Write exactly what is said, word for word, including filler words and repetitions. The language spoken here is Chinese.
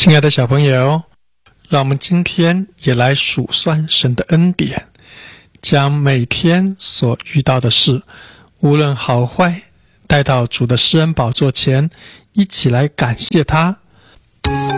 亲爱的小朋友，让我们今天也来数算神的恩典，将每天所遇到的事，无论好坏，带到主的施恩宝座前，一起来感谢他。